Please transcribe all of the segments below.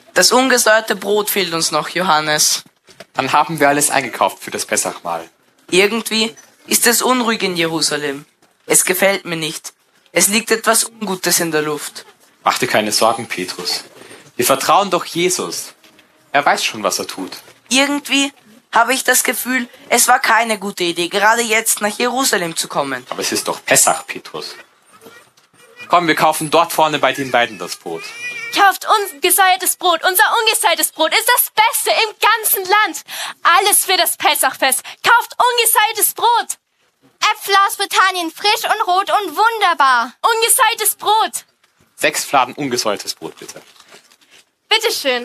Das ungesäuerte Brot fehlt uns noch, Johannes. Dann haben wir alles eingekauft für das Pessachmahl. Irgendwie ist es unruhig in Jerusalem. Es gefällt mir nicht. Es liegt etwas Ungutes in der Luft. Mach dir keine Sorgen, Petrus. Wir vertrauen doch Jesus. Er weiß schon, was er tut. Irgendwie habe ich das Gefühl, es war keine gute Idee, gerade jetzt nach Jerusalem zu kommen. Aber es ist doch Pessach, Petrus. Komm, wir kaufen dort vorne bei den beiden das Brot. Kauft ungesäuertes Brot. Unser ungesäuertes Brot ist das Beste im ganzen Land. Alles für das Pessachfest. Kauft ungesäuertes Brot. Äpfel aus Britannien, frisch und rot und wunderbar. Ungesäuertes Brot. 6 Fladen ungesäuertes Brot, bitte. Bitteschön.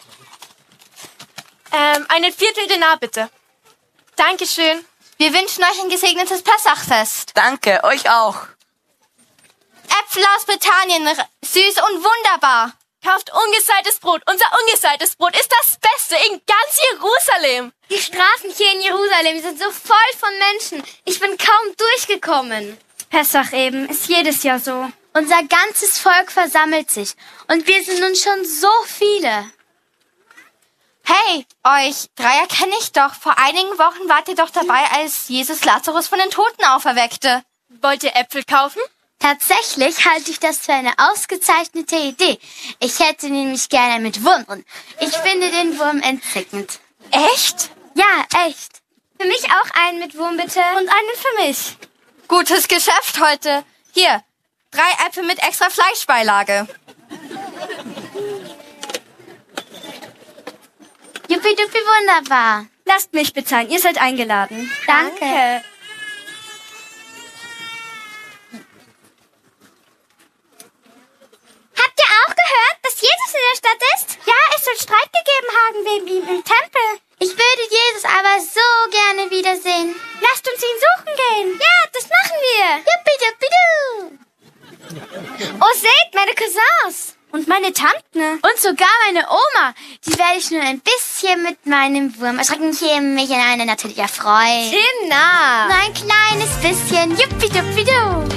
Einen Vierteldenar, bitte. Dankeschön. Wir wünschen euch ein gesegnetes Pessachfest. Danke, euch auch. Äpfel aus Britannien, süß und wunderbar. Kauft ungesäuertes Brot. Unser ungesäuertes Brot ist das Beste in ganz Jerusalem. Die Straßen hier in Jerusalem sind so voll von Menschen. Ich bin kaum durchgekommen. Pessach eben ist jedes Jahr so. Unser ganzes Volk versammelt sich. Und wir sind nun schon so viele. Hey, euch 3 erkenne ich doch. Vor einigen Wochen wart ihr doch dabei, als Jesus Lazarus von den Toten auferweckte. Wollt ihr Äpfel kaufen? Tatsächlich halte ich das für eine ausgezeichnete Idee. Ich hätte nämlich gerne mit Wurm drin. Ich finde den Wurm entzückend. Echt? Ja, echt. Für mich auch einen mit Wurm, bitte. Und einen für mich. Gutes Geschäft heute. Hier, 3 Äpfel mit extra Fleischbeilage. Juppie-duppi, wunderbar. Lasst mich bezahlen, ihr seid eingeladen. Danke. Habt ihr auch gehört, dass Jesus in der Stadt ist? Ja, es soll Streit gegeben haben wegen ihm im Tempel. Ich würde Jesus aber so gerne wiedersehen. Lasst uns ihn suchen gehen. Ja, das machen wir. Juppie-duppi-du. Oh, seht, meine Cousins. Und meine Tanten. Und sogar meine Oma. Die werde ich nur ein bisschen mit meinem Wurm erschrecken. Ich mich an eine natürlich erfreuen. Timna. Nur ein kleines bisschen. Juppie-duppi-du.